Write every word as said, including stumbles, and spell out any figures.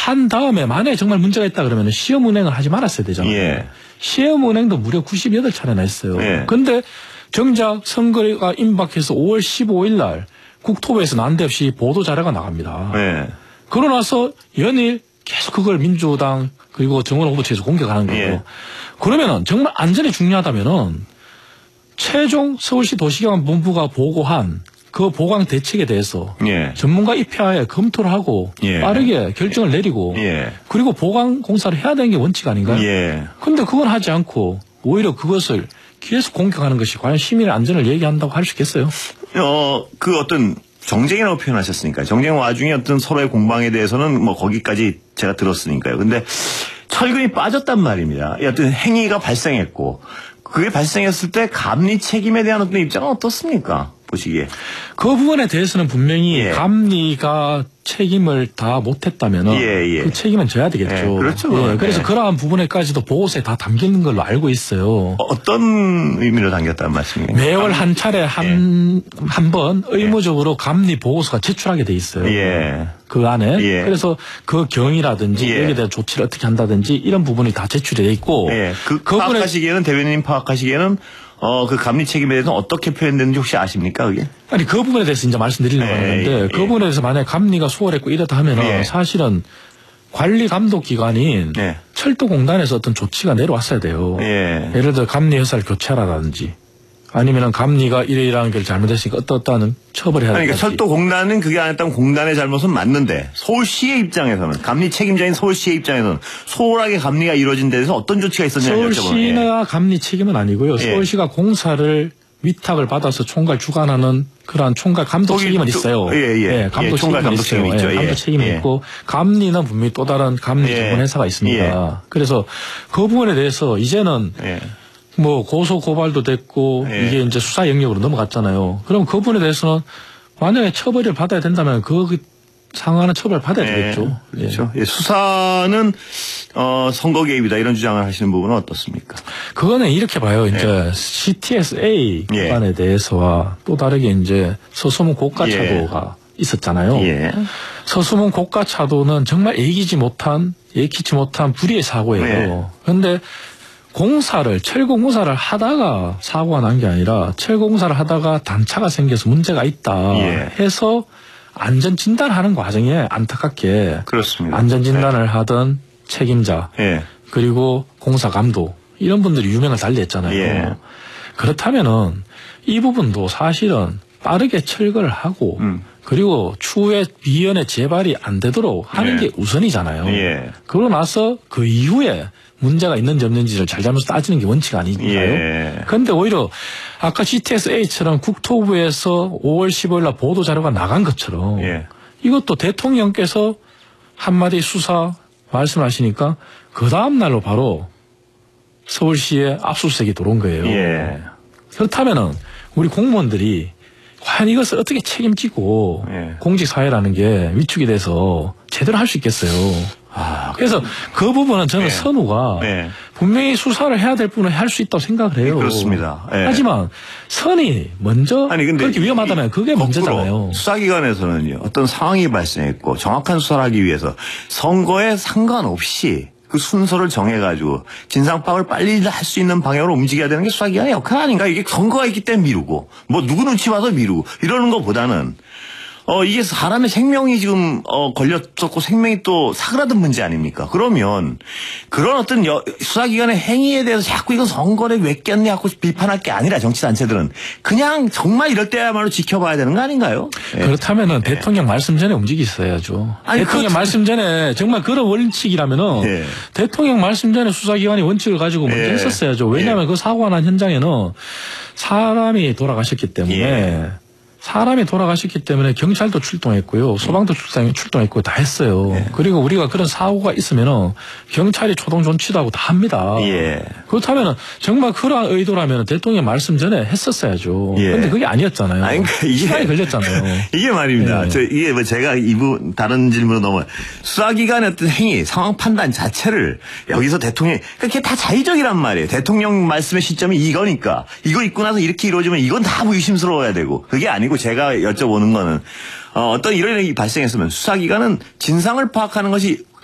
한 다음에 만약에 정말 문제가 있다 그러면 시험 운행을 하지 말았어야 되잖아요. 예. 시험 운행도 무려 구십팔 차례나 했어요. 그런데 예. 정작 선거가 임박해서 오월 십오일 날 국토부에서 난데없이 보도 자료가 나갑니다. 예. 그러고 나서 연일 계속 그걸 민주당 그리고 정원 후보 측에서 공격하는 거예요. 예. 그러면은 정말 안전이 중요하다면은 최종 서울시 도시경관본부가 보고한 그 보강 대책에 대해서 예. 전문가 입회하에 검토를 하고 예. 빠르게 결정을 내리고 예. 그리고 보강 공사를 해야 되는 게 원칙 아닌가요? 그런데 예. 그건 하지 않고 오히려 그것을 계속 공격하는 것이 과연 시민의 안전을 얘기한다고 할 수 있겠어요? 어, 그 어떤 정쟁이라고 표현하셨으니까 정쟁 와중에 어떤 서로의 공방에 대해서는 뭐 거기까지 제가 들었으니까요. 근데 철근이 빠졌단 말입니다. 어떤 행위가 발생했고 그게 발생했을 때 감리 책임에 대한 어떤 입장은 어떻습니까? 보시기에. 그 부분에 대해서는 분명히 예. 감리가 책임을 다 못했다면 예, 예. 그 책임은 져야 되겠죠. 예, 그렇죠. 예, 그래서 예. 그러한 부분에까지도 보고서에 다 담기는 걸로 알고 있어요. 어떤 의미로 담겼다는 말씀이에요? 매월 한 차례 한, 예. 한 번 의무적으로 감리 보고서가 제출하게 돼 있어요. 예. 그 안에. 예. 그래서 그 경위라든지 예. 여기에 대한 조치를 어떻게 한다든지 이런 부분이 다 제출이 돼 있고. 예. 그, 그 파악하시기에는 대변인님 파악하시기에는 어, 그 감리 책임에 대해서 어떻게 표현되는지 혹시 아십니까, 그게? 아니, 그 부분에 대해서 이제 말씀드리려고 예, 하는데, 예, 그 부분에 대해서 만약에 감리가 수월했고 이렇다 하면은 예. 사실은 관리 감독 기관인 예. 철도공단에서 어떤 조치가 내려왔어야 돼요. 예. 예를 들어 감리 회사를 교체하라든지 아니면은 감리가 이래이러한 게 잘못했으니까 어떠어떠한 처벌해야 된다. 그러니까 철도공단은 그게 안 했다면 공단의 잘못은 맞는데 서울시의 입장에서는 감리 책임자인 서울시의 입장에서는 소홀하게 감리가 이루어진 데에서 어떤 조치가 있었냐는 서울시나 예. 감리 책임은 아니고요. 예. 서울시가 공사를 위탁을 받아서 총괄 주관하는 그러한 총괄 감독 책임은 있어요. 예, 예. 예, 감독 예, 총괄 책임은 감독 책임이 있죠. 예, 감독 책임이 예. 있고 감리는 분명히 또 다른 감리 예. 전문 회사가 있습니다. 예. 그래서 그 부분에 대해서 이제는 예. 뭐 고소 고발도 됐고 예. 이게 이제 수사 영역으로 넘어갔잖아요. 그럼 그 부분에 대해서는 만약에 처벌을 받아야 된다면 그 상황은 처벌을 받아야 예. 되겠죠. 그렇죠. 예. 수사는 어, 선거 개입이다 이런 주장을 하시는 부분은 어떻습니까? 그거는 이렇게 봐요. 이제 예. 씨티에스에이 예. 구간에 대해서와 또 다르게 이제 서수문 고가차도가 예. 있었잖아요. 예. 서수문 고가차도는 정말 예기치 못한 예기치 못한 불의의 사고예요. 그런데 예. 공사를 철거 공사를 하다가 사고가 난 게 아니라 철거 공사를 하다가 단차가 생겨서 문제가 있다 예. 해서 안전 진단하는 과정에 안타깝게 그렇습니다. 안전 진단을 예. 하던 책임자 예. 그리고 공사 감독 이런 분들이 유명을 달리했잖아요. 예. 그렇다면은 이 부분도 사실은 빠르게 철거를 하고 음. 그리고 추후에 비연의 재발이 안 되도록 하는 예. 게 우선이잖아요. 예. 그러고 나서 그 이후에 문제가 있는지 없는지를 잘잘못 따지는 게 원칙 아닌가요? 예. 그런데 오히려 아까 씨티에스에이처럼 국토부에서 오월 십오일 날 보도 자료가 나간 것처럼 예. 이것도 대통령께서 한마디 수사 말씀하시니까 그 다음 날로 바로 서울시에 압수수색이 들어온 거예요. 예. 그렇다면은 우리 공무원들이 과연 이것을 어떻게 책임지고 예. 공직사회라는 게 위축이 돼서 제대로 할 수 있겠어요. 아, 그래서 그 부분은 저는 네. 선우가 네. 분명히 수사를 해야 될 부분은 할 수 있다고 생각을 해요. 네, 그렇습니다. 네. 하지만 선이 먼저 아니, 근데 그렇게 위험하다면 그게 문제잖아요. 수사기관에서는요. 어떤 상황이 발생했고 정확한 수사를 하기 위해서 선거에 상관없이 그 순서를 정해가지고 진상 파악을 빨리 할 수 있는 방향으로 움직여야 되는 게 수사기관의 역할 아닌가. 이게 선거가 있기 때문에 미루고 뭐 누구 눈치 봐서 미루고 이러는 것보다는 어, 이게 사람의 생명이 지금, 어, 걸렸었고 생명이 또 사그라든 문제 아닙니까? 그러면 그런 어떤 여, 수사기관의 행위에 대해서 자꾸 이건 선거를 왜 꼈냐 하고 비판할 게 아니라 정치단체들은 그냥 정말 이럴 때야말로 지켜봐야 되는 거 아닌가요? 그렇다면은 네. 대통령 말씀 전에 움직였어야죠. 아니, 대통령 그... 말씀 전에 정말 그런 원칙이라면은 네. 대통령 말씀 전에 수사기관이 원칙을 가지고 먼저 네. 했었어야죠. 왜냐하면 네. 그 사고가 난 현장에는 사람이 돌아가셨기 때문에 네. 사람이 돌아가셨기 때문에 경찰도 출동했고요. 소방도 출동했고 다 했어요. 예. 그리고 우리가 그런 사고가 있으면은 경찰이 초동 존치도 하고 다 합니다. 예. 그렇다면은 정말 그러한 의도라면 대통령 말씀 전에 했었어야죠. 그런데 예. 그게 아니었잖아요. 아니, 그러니까 이게, 시간이 걸렸잖아요. 이게 말입니다. 예. 저 이게 뭐 제가 이부 다른 질문으로 넘어 수사기관의 어떤 행위, 상황 판단 자체를 여기서 대통령이 그게 다 자의적이란 말이에요. 대통령 말씀의 시점이 이거니까 이거 있고 나서 이렇게 이루어지면 이건 다 의심스러워야 되고 그게 아니고. 제가 여쭤보는 거는 어, 어떤 이런 일이 발생했으면 수사기관은 진상을 파악하는 것이